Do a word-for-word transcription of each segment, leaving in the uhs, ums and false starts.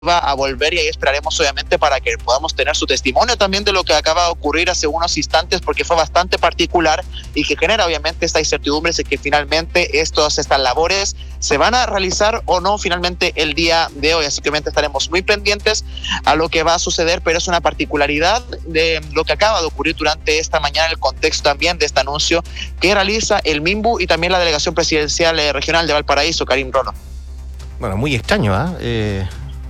va a volver y ahí esperaremos obviamente para que podamos tener su testimonio también de lo que acaba de ocurrir hace unos instantes, porque fue bastante particular y que genera obviamente esta incertidumbre de que finalmente estos, estas labores se van a realizar o no finalmente el día de hoy. Así que obviamente estaremos muy pendientes a lo que va a suceder, pero es una particularidad de lo que acaba de ocurrir durante esta mañana, el contexto también de este anuncio que realiza el MIMBU y también la Delegación Presidencial Regional de Valparaíso, Karim Rono. Bueno, muy extraño, ¿ah? ¿eh?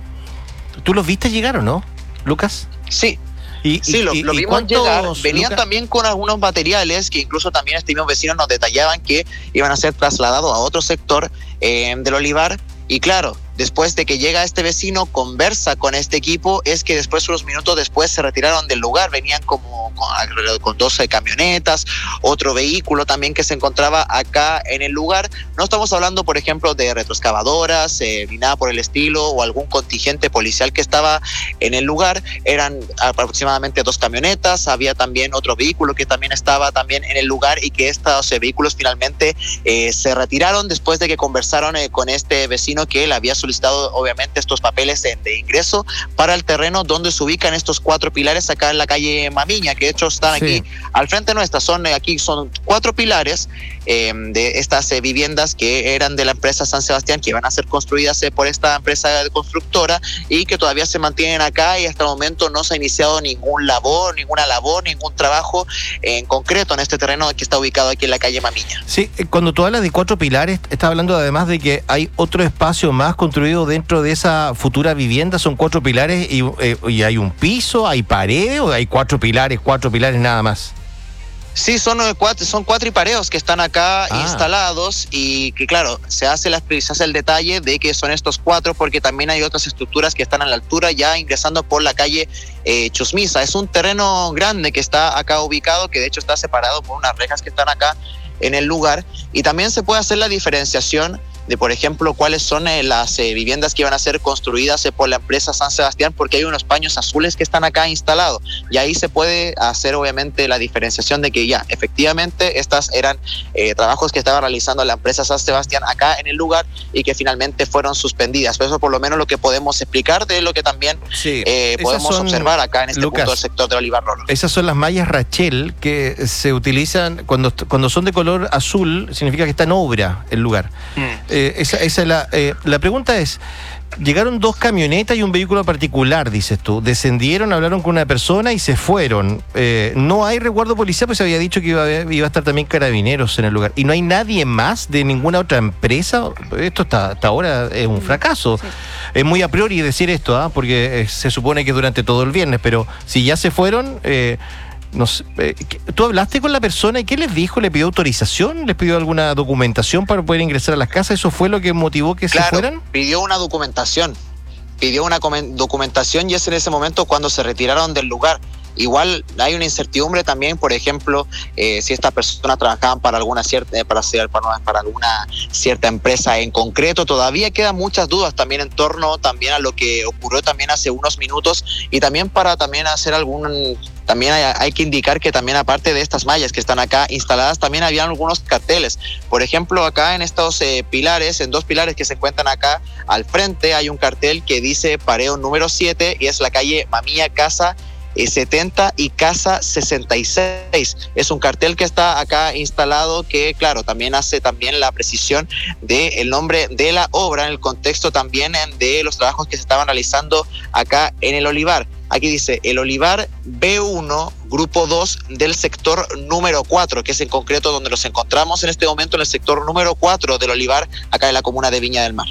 ¿Tú los viste llegar o no, Lucas? Sí. Y, sí, y, lo, y, lo y vimos llegar. Venían Lucas? también con algunos materiales que incluso también este mismo vecino nos detallaban que iban a ser trasladados a otro sector eh, del olivar. Y claro, después de que llega este vecino, conversa con este equipo, es que después, unos minutos después, se retiraron del lugar. Venían como con, con doce camionetas, otro vehículo también que se encontraba acá en el lugar. No estamos hablando, por ejemplo, de retroexcavadoras, eh, ni nada por el estilo, o algún contingente policial que estaba en el lugar. Eran aproximadamente dos camionetas, había también otro vehículo que también estaba también en el lugar, y que estos eh, vehículos finalmente eh, se retiraron después de que conversaron eh, con este vecino que le había solicitado obviamente estos papeles de, de ingreso para el terreno donde se ubican estos cuatro pilares acá en la calle Mamiña, que de hecho están sí. aquí al frente nuestra. Son aquí son cuatro pilares eh, de estas eh, viviendas que eran de la empresa San Sebastián, que van a ser construidas eh, por esta empresa constructora y que todavía se mantienen acá, y hasta el momento no se ha iniciado ningún labor, ninguna labor, ningún trabajo en concreto en este terreno que está ubicado aquí en la calle Mamiña. Sí, cuando tú hablas de cuatro pilares, estás hablando además de que hay otro espacio más construido dentro de esa futura vivienda. Son cuatro pilares y, eh, y hay un piso, hay pared, o hay cuatro pilares, cuatro pilares nada más. Sí, son cuatro, son cuatro pareos que están acá ah. instalados, y que claro, se hace, la, se hace el detalle de que son estos cuatro porque también hay otras estructuras que están a la altura, ya ingresando por la calle eh, Chusmisa. Es un terreno grande que está acá ubicado, que de hecho está separado por unas rejas que están acá en el lugar, y también se puede hacer la diferenciación de, por ejemplo, cuáles son eh, las eh, viviendas que van a ser construidas eh, por la empresa San Sebastián, porque hay unos paños azules que están acá instalados, y ahí se puede hacer obviamente la diferenciación de que ya, efectivamente, estas eran eh, trabajos que estaba realizando la empresa San Sebastián acá en el lugar, y que finalmente fueron suspendidas. Pero eso por lo menos lo que podemos explicar de lo que también sí, eh, podemos son, observar acá en este Lucas, punto del sector del Olivar Rono. Esas son las mallas Rachel que se utilizan cuando, cuando son de color azul, significa que está en obra el lugar. Mm. Eh, esa, esa es la, eh, la pregunta es, llegaron dos camionetas y un vehículo particular, dices tú, descendieron, hablaron con una persona y se fueron. Eh, no hay resguardo policial, pues se había dicho que iba a, haber, iba a estar también carabineros en el lugar. Y no hay nadie más de ninguna otra empresa. Esto hasta, hasta ahora es un fracaso. Sí. Es muy a priori decir esto, ¿ah? porque eh, se supone que durante todo el viernes, pero si ya se fueron... Eh, No sé, eh, ¿tú hablaste con la persona y qué les dijo? ¿Le pidió autorización? ¿Les pidió alguna documentación para poder ingresar a las casas? ¿Eso fue lo que motivó que claro, se fueran? Pidió una documentación. Pidió una documentación y es en ese momento cuando se retiraron del lugar. Igual hay una incertidumbre también, por ejemplo, eh, si estas personas trabajaban para alguna cierta eh, para, para, para alguna cierta empresa en concreto. Todavía quedan muchas dudas también en torno también a lo que ocurrió también hace unos minutos, y también para también hacer algún también hay, hay que indicar que también, aparte de estas mallas que están acá instaladas, también habían algunos carteles. Por ejemplo, acá en estos eh, pilares, en dos pilares que se encuentran acá al frente, hay un cartel que dice pareo número siete, y es la calle Mamiña, casa setenta y casa sesenta y seis. Es un cartel que está acá instalado que, claro, también hace también la precisión del nombre de la obra en el contexto también de los trabajos que se estaban realizando acá en el olivar. Aquí dice el olivar B uno, grupo dos del sector número cuatro, que es en concreto donde nos encontramos en este momento, en el sector número cuatro del olivar, acá en la comuna de Viña del Mar.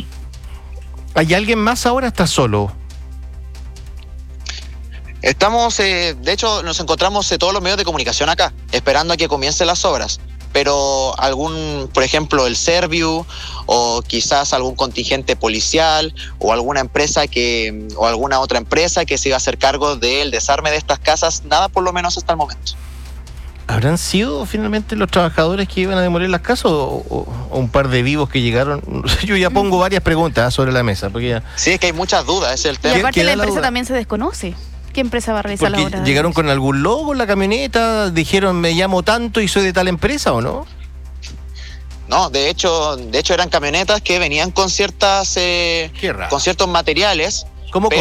¿Hay alguien más ahora? ¿Está solo? Estamos, eh, de hecho, nos encontramos eh, todos los medios de comunicación acá, esperando a que comiencen las obras. Pero algún, por ejemplo, el Serviu, o quizás algún contingente policial, o alguna empresa que, o alguna otra empresa que se iba a hacer cargo del desarme de estas casas, nada por lo menos hasta el momento. ¿Habrán sido finalmente los trabajadores que iban a demoler las casas o, o, o un par de vivos que llegaron? Yo ya pongo varias preguntas sobre la mesa. Porque ya... Sí, es que hay muchas dudas, es el tema. Y aparte la empresa la también se desconoce. ¿Qué empresa va a realizar Porque la obra? ¿Llegaron con algún logo en la camioneta? ¿Dijeron me llamo tanto y soy de tal empresa o no? No, de hecho, de hecho eran camionetas que venían con ciertas, eh, con ciertos materiales ¿Cómo